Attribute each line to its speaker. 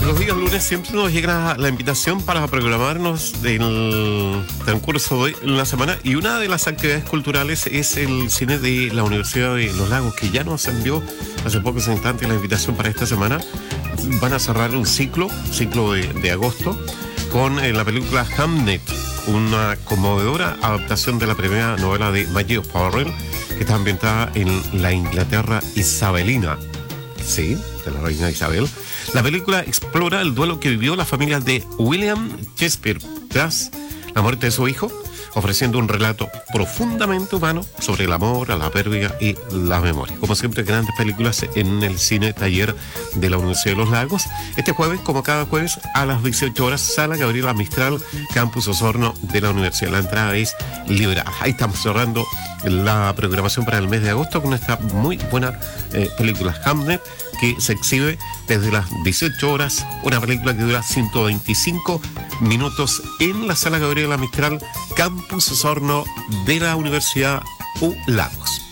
Speaker 1: Los días lunes siempre nos llega la invitación para programarnos del transcurso de la semana, y una de las actividades culturales es el cine de la Universidad de Los Lagos, que ya nos envió hace pocos instantes la invitación para esta semana. Van a cerrar un ciclo de agosto con la película Hamnet, una conmovedora adaptación de la primera novela de Maggie O'Farrell, que está ambientada en la Inglaterra isabelina. Sí, de la reina Isabel. La película explora el duelo que vivió la familia de William Shakespeare tras la muerte de su hijo, ofreciendo un relato profundamente humano sobre el amor, la pérdida y la memoria. Como siempre, grandes películas en el cine taller de la Universidad de Los Lagos. Este jueves, como cada jueves, a las 18 horas, Sala Gabriela Mistral, Campus Osorno de la Universidad. La entrada es libre. Ahí estamos cerrando la programación para el mes de agosto con esta muy buena película Hamnet, que se exhibe desde las 18 horas, una película que dura 125 minutos en la Sala Gabriela Mistral, Campus Osorno de la Universidad U Lagos.